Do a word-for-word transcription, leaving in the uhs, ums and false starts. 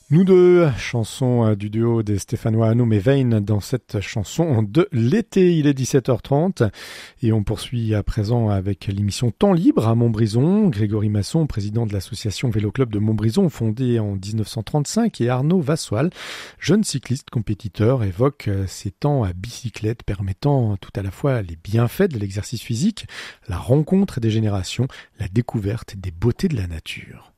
Nous deux, chanson du duo des Stéphanois Hanoum et Vein dans cette chanson de l'été. Il est dix-sept heures trente et on poursuit à présent avec l'émission Temps Libre à Montbrison. Grégory Masson, président de l'association Vélo Club de Montbrison, fondée en dix-neuf cent trente-cinq, et Arnaud Vassoil, jeune cycliste compétiteur, évoque ces temps à bicyclette permettant tout à la fois les bienfaits de l'exercice physique, la rencontre des générations, la découverte des beautés de la nature.